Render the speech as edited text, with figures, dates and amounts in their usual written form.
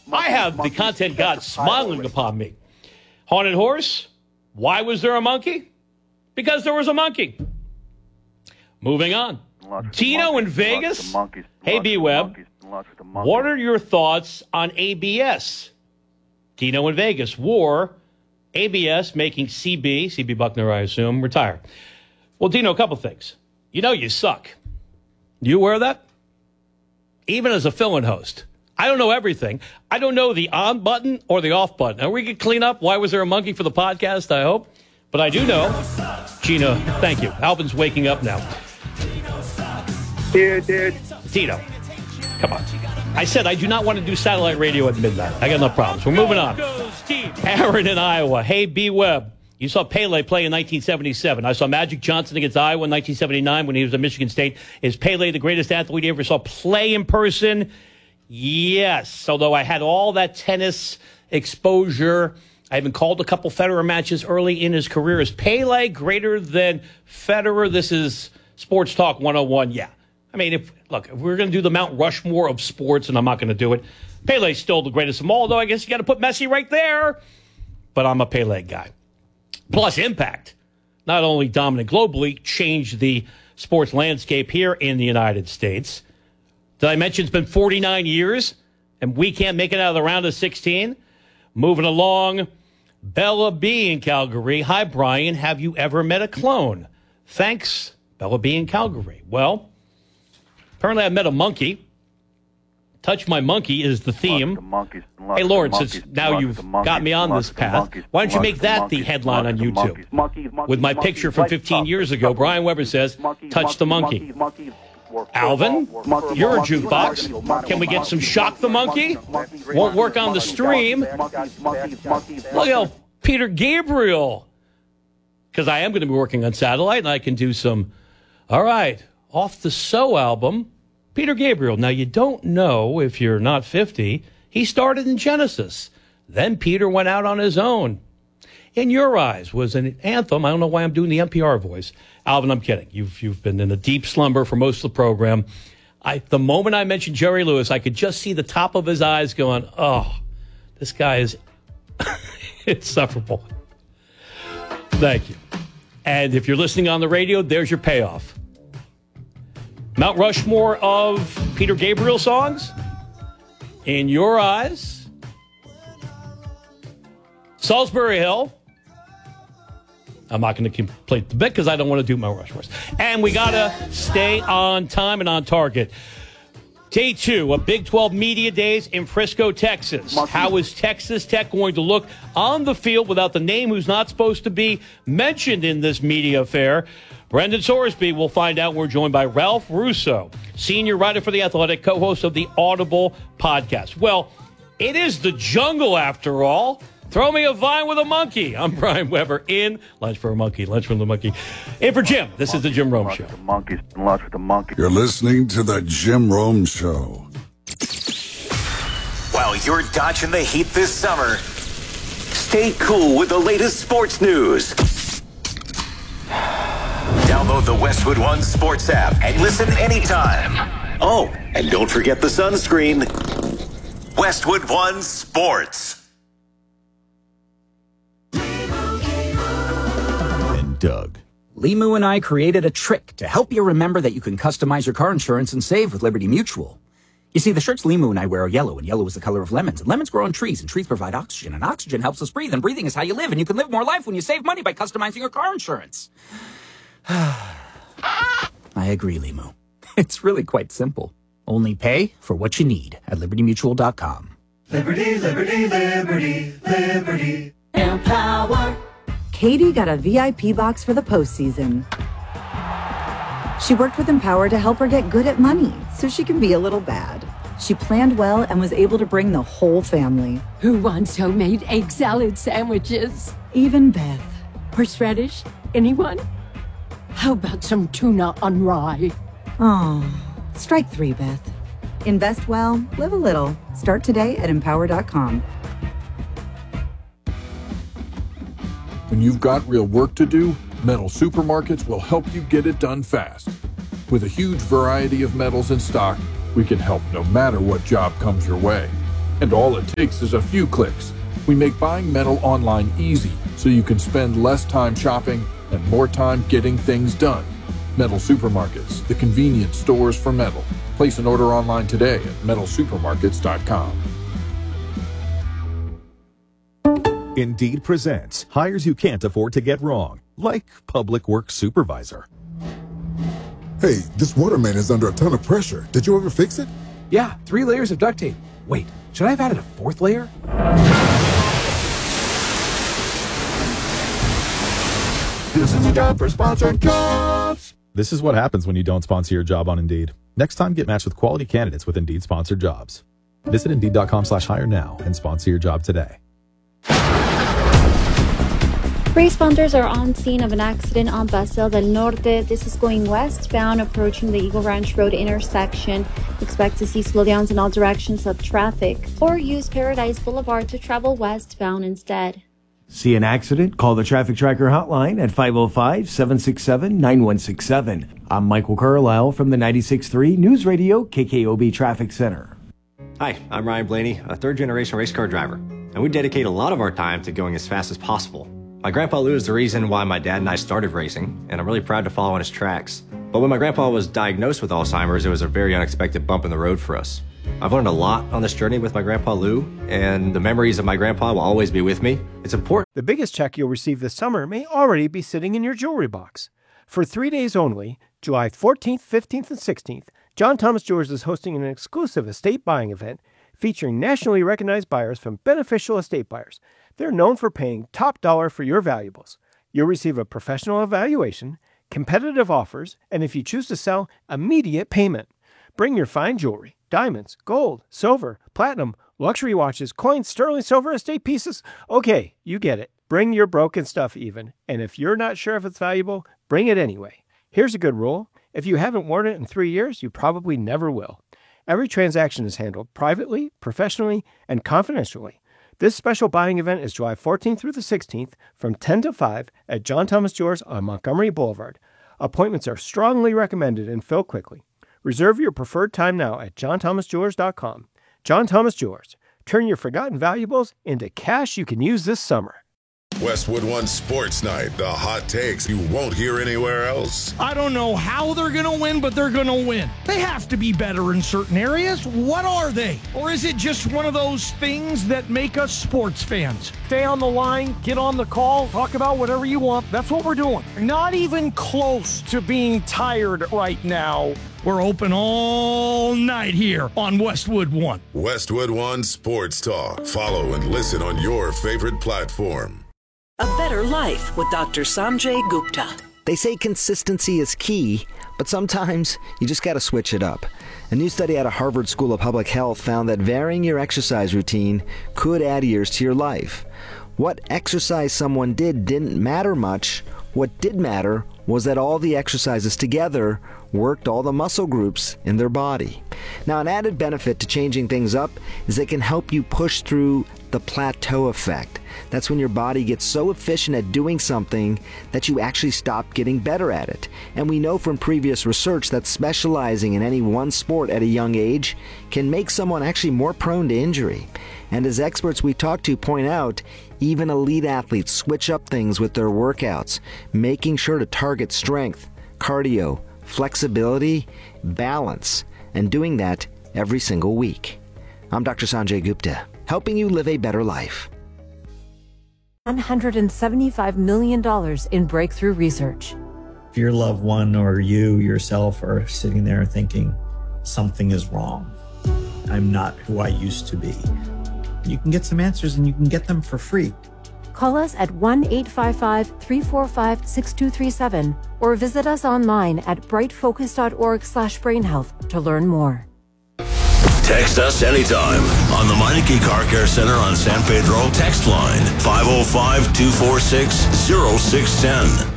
I have the content god smiling upon me. Haunted horse, why was there a monkey? Because there was a monkey. Moving on. Tino in Vegas. Hey, B-Web. What are your thoughts on ABS? Tino in Vegas. War. ABS making CB Buckner, I assume, retire. Well, Dino, a couple things. You know you suck. You aware of that? Even as a fill-in host. I don't know everything. I don't know the on button or the off button. Are we going to clean up? Why was there a monkey for the podcast, I hope? But I do know. Gina, thank you. Alvin's waking up now. Here, dude. Tino, come on. I said I do not want to do satellite radio at midnight. I got no problems. We're moving on. Aaron in Iowa. Hey, B-Web. You saw Pele play in 1977. I saw Magic Johnson against Iowa in 1979 when he was at Michigan State. Is Pele the greatest athlete you ever saw play in person? Yes. Although I had all that tennis exposure. I even called a couple Federer matches early in his career. Is Pele greater than Federer? This is Sports Talk 101. Yeah. I mean, if we're going to do the Mount Rushmore of sports, and I'm not going to do it, Pele's still the greatest of them all, though I guess you got to put Messi right there. But I'm a Pele guy. Plus impact. Not only dominant globally, changed the sports landscape here in the United States. Did I mention it's been 49 years, and we can't make it out of the round of 16? Moving along, Bella B in Calgary. Hi, Brian. Have you ever met a clone? Thanks, Bella B in Calgary. Well, apparently I met a monkey. Touch My Monkey is the theme. Hey, Lauren, since now you've got me on this path, why don't you make that the headline on YouTube? With my picture from 15 years ago, Brian Weber says, touch the monkey. Alvin, you're a jukebox. Can we get some Shock the Monkey? Won't work on the stream. Look at Peter Gabriel. Because I am going to be working on satellite, and I can do some, all right, Off the So album. Peter Gabriel. Now, you don't know if you're not 50. He started in Genesis. Then Peter went out on his own. In Your Eyes was an anthem. I don't know why I'm doing the NPR voice. Alvin, I'm kidding. You've been in a deep slumber for most of the program. The moment I mentioned Jerry Lewis, I could just see the top of his eyes going, oh, this guy is insufferable. Thank you. And if you're listening on the radio, there's your payoff. Mount Rushmore of Peter Gabriel songs. In Your Eyes. Salisbury Hill. I'm not going to complete the bit because I don't want to do Mount Rushmore. And we got to stay on time and on target. Day 2 of Big 12 Media Days in Frisco, Texas. How is Texas Tech going to look on the field without the name who's not supposed to be mentioned in this media affair? Brendan Sorsby will find out. We're joined by Ralph Russo, senior writer for The Athletic, co-host of the Audible podcast. Well, it is the jungle after all. Throw me a vine with a monkey. I'm Brian Weber in Lunch for a Monkey, Lunch for the Monkey. In for Jim, this is the Jim Rome Show. You're listening to the Jim Rome Show. While you're dodging the heat this summer, stay cool with the latest sports news. Download the Westwood One Sports app and listen anytime. Oh, and don't forget the sunscreen. Westwood One Sports. And Doug. Limu and I created a trick to help you remember that you can customize your car insurance and save with Liberty Mutual. You see, the shirts Limu and I wear are yellow, and yellow is the color of lemons. And lemons grow on trees, and trees provide oxygen. And oxygen helps us breathe, and breathing is how you live. And you can live more life when you save money by customizing your car insurance. I agree, Limu. It's really quite simple. Only pay for what you need at LibertyMutual.com. Liberty, liberty, liberty, liberty. Empower. Katie got a VIP box for the postseason. She worked with Empower to help her get good at money so she can be a little bad. She planned well and was able to bring the whole family. Who wants homemade egg salad sandwiches? Even Beth. Horseradish? Anyone? How about some tuna on rye? Oh, strike 3, Beth. Invest well, live a little. Start today at Empower.com. When you've got real work to do, Metal Supermarkets will help you get it done fast. With a huge variety of metals in stock, we can help no matter what job comes your way. And all it takes is a few clicks. We make buying metal online easy, so you can spend less time shopping and more time getting things done. Metal Supermarkets, the convenience stores for metal. Place an order online today at metalsupermarkets.com. Indeed presents hires you can't afford to get wrong, like public works supervisor. Hey, this waterman is under a ton of pressure. Did you ever fix it? Yeah, 3 layers of duct tape. Wait, should I have added a 4th layer? This is a job for sponsored jobs. This is what happens when you don't sponsor your job on Indeed. Next time, get matched with quality candidates with Indeed sponsored jobs. Visit Indeed.com/hire now and sponsor your job today. Responders are on scene of an accident on Paseo del Norte. This is going westbound, approaching the Eagle Ranch Road intersection. Expect to see slowdowns in all directions of traffic, or use Paradise Boulevard to travel westbound instead. See an accident? Call the Traffic Tracker hotline at 505-767-9167. I'm Michael Carlisle from the 96.3 News Radio KKOB Traffic Center. Hi, I'm Ryan Blaney, a third-generation race car driver, and we dedicate a lot of our time to going as fast as possible. My grandpa Lou is the reason why my dad and I started racing, and I'm really proud to follow in his tracks. But when my grandpa was diagnosed with Alzheimer's, it was a very unexpected bump in the road for us. I've learned a lot on this journey with my grandpa Lou, and the memories of my grandpa will always be with me. It's important. The biggest check you'll receive this summer may already be sitting in your jewelry box. For 3 days only, July 14th, 15th, and 16th, John Thomas Jewelers is hosting an exclusive estate buying event featuring nationally recognized buyers from Beneficial Estate Buyers. They're known for paying top dollar for your valuables. You'll receive a professional evaluation, competitive offers, and if you choose to sell, immediate payment. Bring your fine jewelry, diamonds, gold, silver, platinum, luxury watches, coins, sterling silver, estate pieces. Okay, you get it. Bring your broken stuff even. And if you're not sure if it's valuable, bring it anyway. Here's a good rule. If you haven't worn it in 3 years, you probably never will. Every transaction is handled privately, professionally, and confidentially. This special buying event is July 14th through the 16th from 10 to 5 at John Thomas Jewelers on Montgomery Boulevard. Appointments are strongly recommended and fill quickly. Reserve your preferred time now at johnthomasjewelers.com. John Thomas Jewelers. Turn your forgotten valuables into cash you can use this summer. Westwood One Sports Night, the hot takes you won't hear anywhere else. I don't know how they're going to win, but they're going to win. They have to be better in certain areas. What are they? Or is it just one of those things that make us sports fans? Stay on the line, get on the call, talk about whatever you want. That's what we're doing. Not even close to being tired right now. We're open all night here on Westwood One. Westwood One Sports Talk. Follow and listen on your favorite platform. A Better Life with Dr. Sanjay Gupta. They say consistency is key, but sometimes you just gotta switch it up. A new study out of Harvard School of Public Health found that varying your exercise routine could add years to your life. What exercise someone did didn't matter much. What did matter was that all the exercises together worked all the muscle groups in their body. Now, an added benefit to changing things up is it can help you push through the plateau effect. That's when your body gets so efficient at doing something that you actually stop getting better at it. And we know from previous research that specializing in any one sport at a young age can make someone actually more prone to injury. And as experts we talk to point out, even elite athletes switch up things with their workouts, making sure to target strength, cardio, flexibility, balance, and doing that every single week. I'm Dr. Sanjay Gupta, helping you live a better life. $175 million in breakthrough research. If your loved one or you yourself are sitting there thinking, something is wrong, I'm not who I used to be, you can get some answers and you can get them for free. Call us at 1-855-345-6237 or visit us online at brightfocus.org/brainhealth to learn more. Text us anytime on the Meineke Car Care Center on San Pedro text line 505-246-0610.